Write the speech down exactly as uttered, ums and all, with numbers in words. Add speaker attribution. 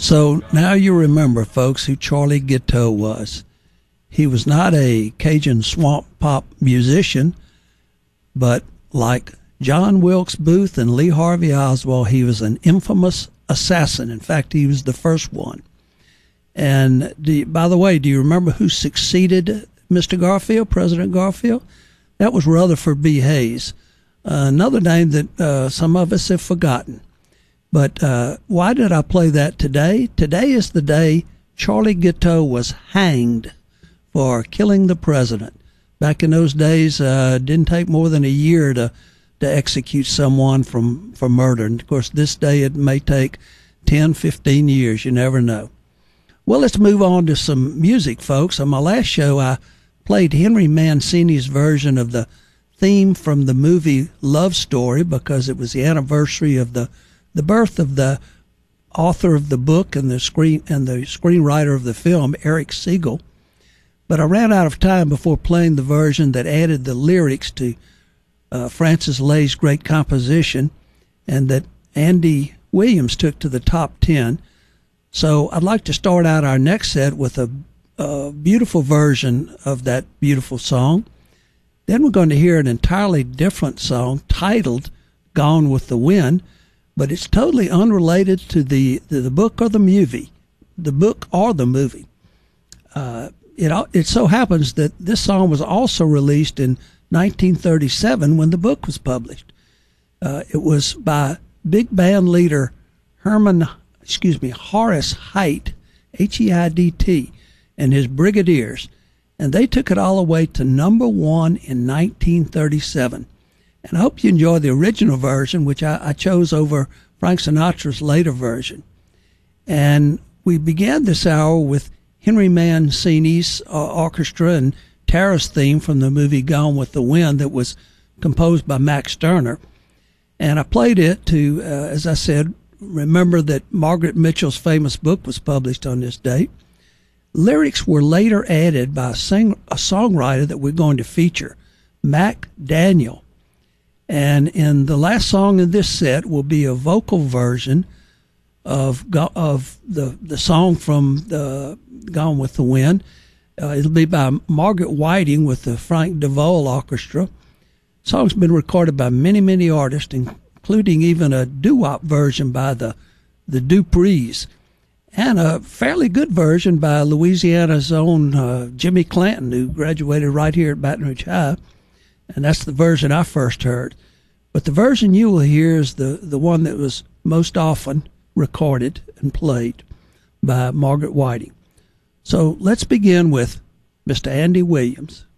Speaker 1: So now you remember, folks, who Charlie Guiteau was. He was not a Cajun swamp pop musician, but like John Wilkes Booth and Lee Harvey Oswald, he was an infamous assassin. In fact, he was the first one. And do you, by the way, do you remember who succeeded Mister Garfield, President Garfield? That was Rutherford B. Hayes, uh, another name that uh, some of us have forgotten. But uh, why did I play that today? Today is the day Charlie Guiteau was hanged for killing the president. Back in those days, uh, it didn't take more than a year to to execute someone from for murder. And of course, this day it may take ten, fifteen years. You never know. Well, let's move on to some music, folks. On my last show, I played Henry Mancini's version of the theme from the movie Love Story because it was the anniversary of the the birth of the author of the book and the screen and the screenwriter of the film, Eric Siegel. But I ran out of time before playing the version that added the lyrics to uh, Francis Lay's great composition and that Andy Williams took to the top ten. So I'd like to start out our next set with a, a beautiful version of that beautiful song. Then we're going to hear an entirely different song titled Gone with the Wind, but it's totally unrelated to the, to the book or the movie, the book or the movie. Uh, it, it so happens that this song was also released in nineteen thirty-seven when the book was published. Uh, it was by big band leader Herman, excuse me, Horace Heidt, H E I D T, and his Brigadiers, and they took it all the way to number one in nineteen thirty-seven. And I hope you enjoy the original version, which I, I chose over Frank Sinatra's later version. And we began this hour with Henry Mancini's uh, orchestra and Tara's theme from the movie Gone with the Wind that was composed by Max Stirner. And I played it to, uh, as I said, remember that Margaret Mitchell's famous book was published on this date. Lyrics were later added by a, sing- a songwriter that we're going to feature, Mac Daniel. And in the last song in this set will be a vocal version of of the the song from the Gone with the Wind. Uh, it'll be by Margaret Whiting with the Frank DeVol Orchestra. The song's been recorded by many, many artists, including even a doo-wop version by the the Duprees, and a fairly good version by Louisiana's own uh, Jimmy Clanton, who graduated right here at Baton Rouge High. And that's the version I first heard. But the version you will hear is the, the one that was most often recorded and played by Margaret Whiting. So let's begin with Mister Andy Williams.